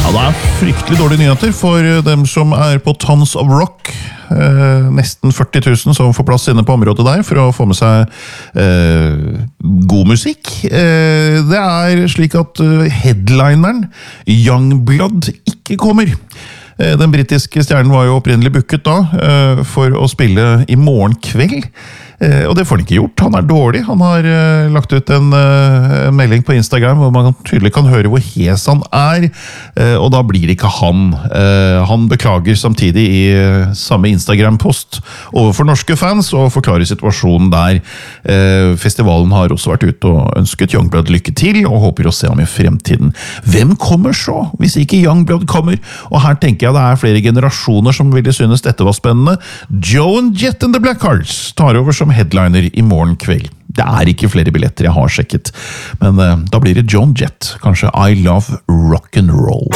Det fryktelig dårlige nyheter for dem som på Tons of Rock. Nesten 40 000 som får plass inne på området der for å få med seg god musikk. Det slik at headlineren Youngblood ikke kommer. Den britiske stjernen var jo opprinnelig booket da for å spille i morgen kveld. Og det får han ikke gjort. Han dårlig. Han har lagt ut en melding på Instagram hvor man tydelig kan høre hvor hes han og da blir det ikke han. Han beklager samtidig i samme Instagram-post overfor norske fans og forklarer situasjonen der. Festivalen har også vært ute og ønsket Youngblood lykke til og håper å se ham i fremtiden. Hvem kommer så hvis ikke Youngblood kommer? Og her tenker jeg det flere generasjoner som ville synes dette var spennende. Joan Jett and the Blackhearts tar over som headliner i morgen kveld. Det ikke flere billetter jeg har sjekket, men da blir det Joan Jett. Kanskje I Love Rock'n'Roll.